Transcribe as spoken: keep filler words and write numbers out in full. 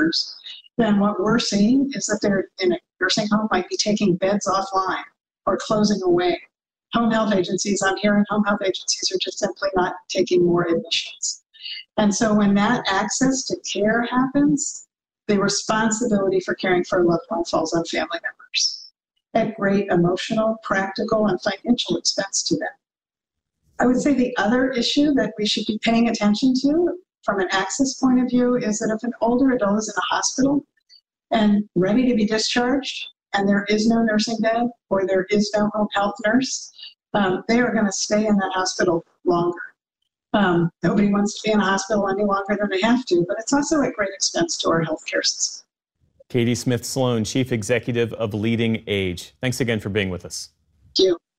members, then what we're seeing is that they're in a nursing home might be taking beds offline or closing away. Home health agencies, I'm hearing home health agencies are just simply not taking more admissions. And so when that access to care happens, the responsibility for caring for a loved one falls on family members at great emotional, practical, and financial expense to them. I would say the other issue that we should be paying attention to from an access point of view is that if an older adult is in a hospital and ready to be discharged and there is no nursing bed or there is no home health nurse, um, they are going to stay in that hospital longer. Um, nobody wants to be in a hospital any longer than they have to, but it's also at great expense to our healthcare system. Katie Smith Sloan, Chief Executive of Leading Age. Thanks again for being with us. Thank you.